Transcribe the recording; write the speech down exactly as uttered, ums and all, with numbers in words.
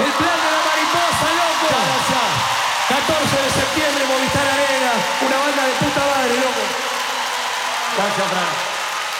El plan de la mariposa, loco. Gracias. catorce de septiembre, Movistar Arena. Una banda de puta madre, loco. Gracias, Fran.